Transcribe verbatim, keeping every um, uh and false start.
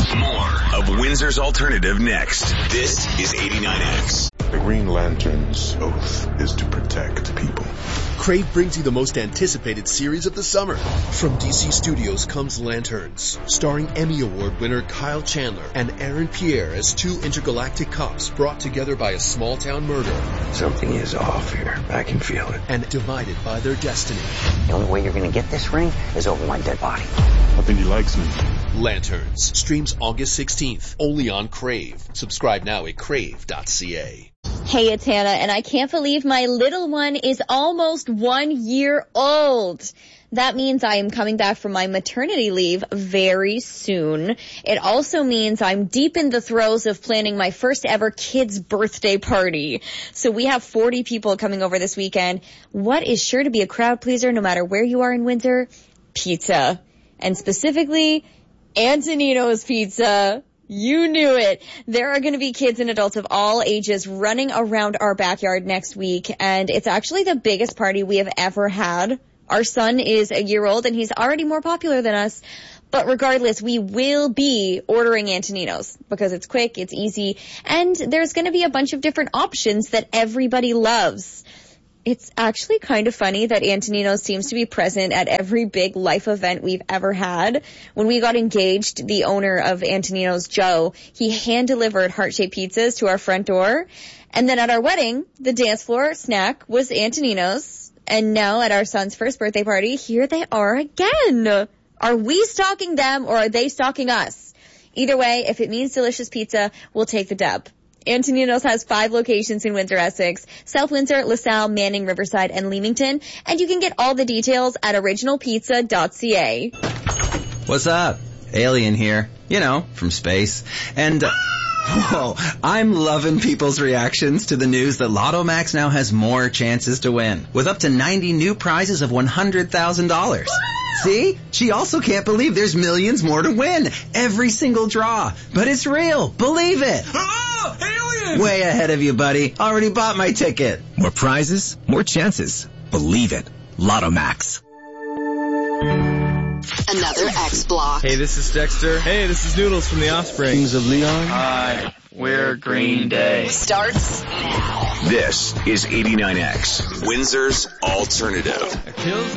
More of Windsor's Alternative next. This is eighty-nine X. The Green Lantern's oath is to protect people. Crave brings you the most anticipated series of the summer. From D C Studios comes Lanterns, starring Emmy Award winner Kyle Chandler and Aaron Pierre as two intergalactic cops brought together by a small-town murder. Something is off here. I can feel it. And divided by their destiny. The only way you're going to get this ring is over my dead body. I think he likes me. Lanterns streams August sixteenth, only on Crave. Subscribe now at crave dot c a. Hey, it's Hannah, and I can't believe my little one is almost one year old. That means I am coming back from my maternity leave very soon. It also means I'm deep in the throes of planning my first ever kid's birthday party. So we have forty people coming over this weekend. What is sure to be a crowd pleaser no matter where you are in Windsor? Pizza. And specifically, Antonino's Pizza. You knew it. There are going to be kids and adults of all ages running around our backyard next week, and it's actually the biggest party we have ever had. Our son is a year old, and he's already more popular than us. But regardless, we will be ordering Antonino's because it's quick, it's easy, and there's going to be a bunch of different options that everybody loves. It's actually kind of funny that Antonino's seems to be present at every big life event we've ever had. When we got engaged, the owner of Antonino's, Joe, he hand-delivered heart-shaped pizzas to our front door. And then at our wedding, the dance floor snack was Antonino's. And now at our son's first birthday party, here they are again. Are we stalking them or are they stalking us? Either way, if it means delicious pizza, we'll take the dub. Antonino's has five locations in Windsor, Essex, South Windsor, LaSalle, Manning, Riverside, and Leamington. And you can get all the details at original pizza dot c a. What's up? Alien here. You know, from space. And, uh, whoa, I'm loving people's reactions to the news that Lotto Max now has more chances to win, with up to ninety new prizes of one hundred thousand dollars. See? She also can't believe there's millions more to win. Every single draw. But it's real. Believe it. Oh, alien! Way ahead of you, buddy. Already bought my ticket. More prizes, more chances. Believe it. Lotto Max. Another X Block. Hey, this is Dexter. Hey, this is Noodles from The Offspring. Kings of Leon. Hi, we're Green Day. Starts now. This is eighty-nine X, Windsor's Alternative.